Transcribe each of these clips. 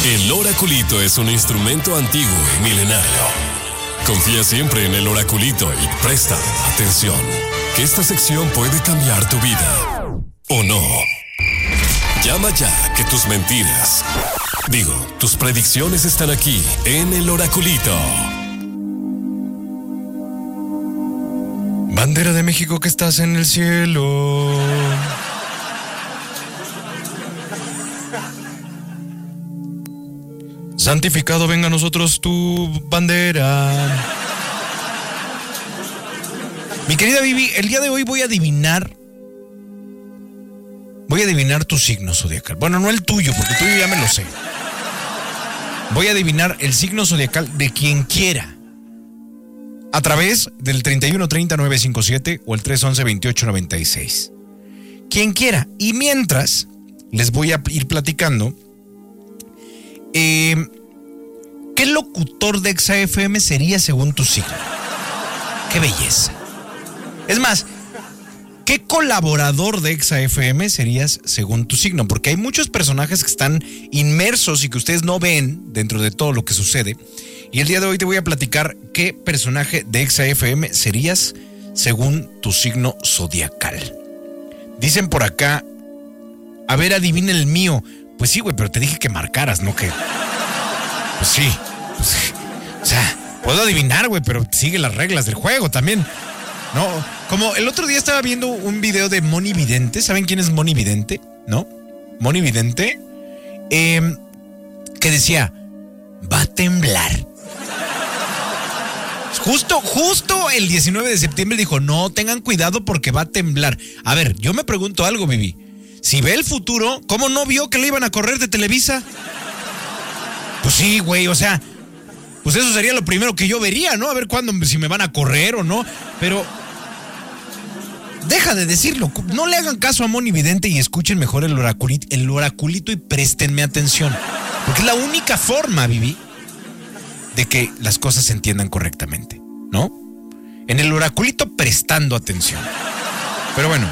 El oraculito es un instrumento antiguo y milenario. Confía siempre en el oraculito y presta atención, que esta sección puede cambiar tu vida. ¿O no? Llama ya, que tus mentiras, tus predicciones están aquí en el oraculito. Bandera de México que estás en el cielo. Santificado venga a nosotros tu bandera. Mi querida Vivi, el día de hoy voy a adivinar tu signo zodiacal. Bueno, no el tuyo, porque el tuyo ya me lo sé. Voy a adivinar el signo zodiacal de quien quiera, a través del 3130-957 o el 311-2896. Quien quiera. Y mientras, les voy a ir platicando ¿qué locutor de Exa FM sería según tu signo? ¡Qué belleza! Es más, ¿qué colaborador de Exa FM serías según tu signo? Porque hay muchos personajes que están inmersos y que ustedes no ven dentro de todo lo que sucede. Y el día de hoy te voy a platicar qué personaje de Exa FM serías según tu signo zodiacal. Dicen por acá, a ver, adivina el mío. Pues sí, güey, pero te dije que marcaras, no que... Pues sí. O sea, puedo adivinar, güey, pero sigue las reglas del juego también. No, como el otro día estaba viendo un video de Moni Vidente. ¿Saben quién es Moni Vidente? ¿No? Moni Vidente. Que decía, va a temblar. Justo el 19 de septiembre dijo, no, tengan cuidado porque va a temblar. A ver, yo me pregunto algo, Vivi. Si ve el futuro, ¿cómo no vio que le iban a correr de Televisa? Pues sí, güey, o sea, pues eso sería lo primero que yo vería, ¿no? A ver cuándo, si me van a correr o no. Pero deja de decirlo, no le hagan caso a Moni Vidente y escuchen mejor el oraculito y préstenme atención. Porque es la única forma, Vivi, de que las cosas se entiendan correctamente, ¿no? En el oraculito prestando atención. Pero bueno,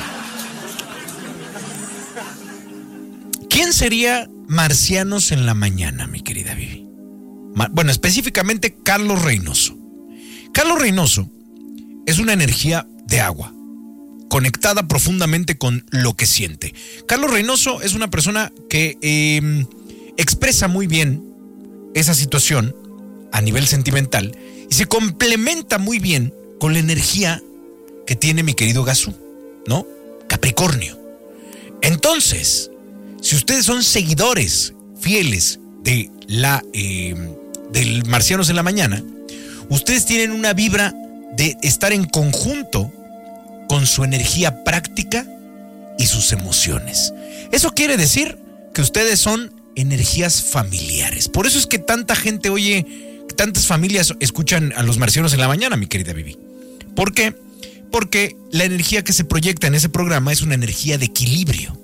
¿quién sería Marcianos en la Mañana, mi querida Vivi? Bueno, específicamente Carlos Reynoso. Carlos Reynoso es una energía de agua, conectada profundamente con lo que siente. Carlos Reynoso es una persona que expresa muy bien esa situación a nivel sentimental y se complementa muy bien con la energía que tiene mi querido Gazú, ¿no? Capricornio. Entonces, si ustedes son seguidores fieles de del Marcianos en la Mañana, ustedes tienen una vibra de estar en conjunto con su energía práctica y sus emociones. Eso quiere decir que ustedes son energías familiares. Por eso es que tanta gente oye, tantas familias escuchan a los Marcianos en la Mañana, mi querida Vivi. ¿Por qué? Porque la energía que se proyecta en ese programa es una energía de equilibrio.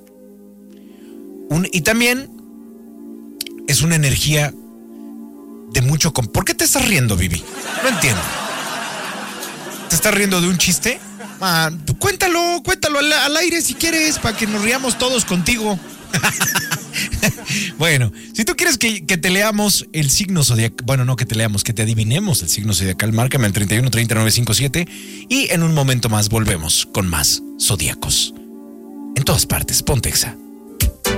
Y también es una energía de mucho... ¿Por qué te estás riendo, Vivi? No entiendo. ¿Te estás riendo de un chiste? Cuéntalo al aire si quieres, para que nos riamos todos contigo. Bueno, si tú quieres que te leamos el signo zodiacal, bueno, no que te leamos, que te adivinemos el signo zodiacal, márcame al 3130-957 y en un momento más volvemos con más zodiacos. En todas partes, ponte Exa.